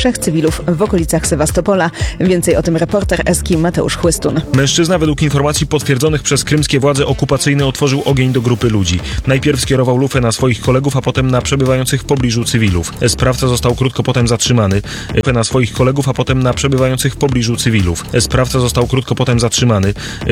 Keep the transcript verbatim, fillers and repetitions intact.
trzech cywilów w okolicach Sewastopola. Więcej o tym reporter Eski Mateusz Chłystun. Mężczyzna według informacji potwierdzonych przez krymskie władze okupacyjne otworzył ogień do grupy ludzi. Najpierw skierował lufę na swoich kolegów, a potem na przebywających w pobliżu cywilów. Sprawca został krótko potem zatrzymany. Na swoich kolegów, a potem na przebywających w pobliżu cywilów. Sprawca został krótko potem zatrzymany.